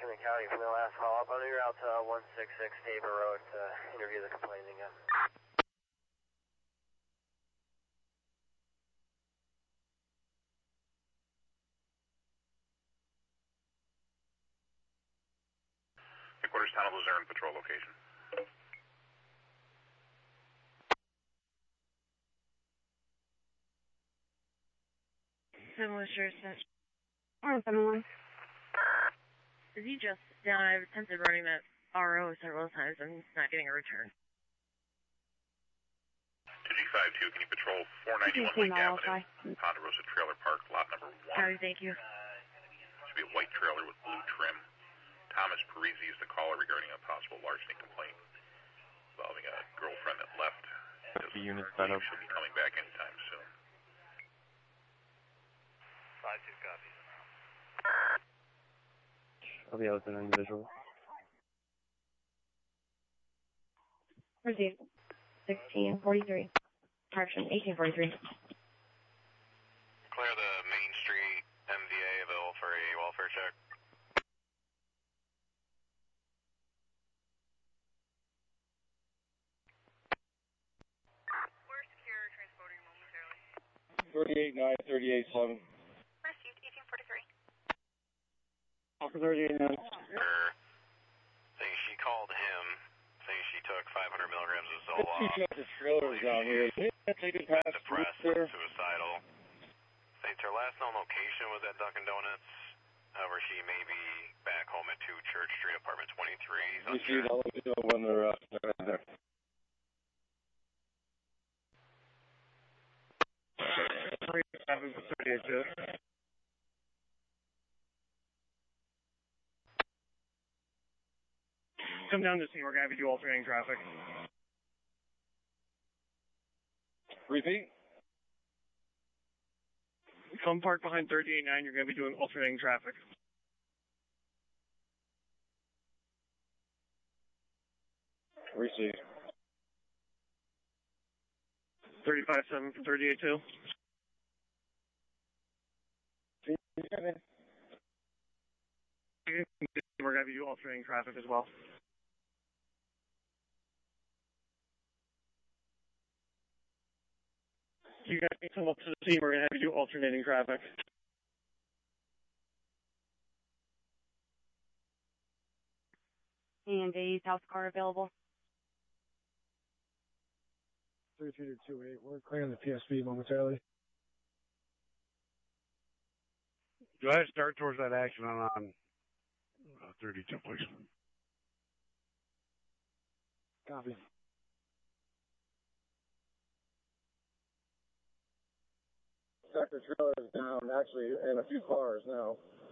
Washington County from the last call-up. On your route to 166 Tabor Road to interview the complainant again. Headquarters, Town of Luzerne, patrol location. Similar sure. Alright, 71. Is he just down? I've attempted running that RO several times and he's not getting a return. 2G52, can you patrol 491 Lake Avenue, Ponderosa Trailer Park, lot number 1? Sorry, thank you. Should be a white trailer with blue trim. Thomas Parisi is the caller regarding a possible larceny complaint involving a girlfriend that left. The unit setup. She'll be coming back anytime soon. 5-2 copy. I'll be out with an individual. Received. 1643. Correction, 1843. Clear the Main Street MVA available for a welfare check. We're secure, transporting momentarily. 38-9, 38-7. Received, 1843. Offer 38-9. Saying she called him, saying she took 500 milligrams of Zoloft. The trailers down here. Taking past depressed, there. suicidal. Saying her last known location was at Dunkin' Donuts. However, she may be back home at 2 Church Street, apartment 23. You see, I'll let you know when they're there. Come down to scene. We're going to have you do alternating traffic. Repeat. Come park behind 38-9. You're going to be doing alternating traffic. Receive. 35-7 from 38-2. We're going to be doing alternating traffic as well. You guys can come up to the scene. We're going to have you do alternating traffic. And a South car available. 3328. We're clearing the PSP momentarily. Go ahead and start towards that action on 32, please. Copy. Sector trailer is down, actually, and a few cars now.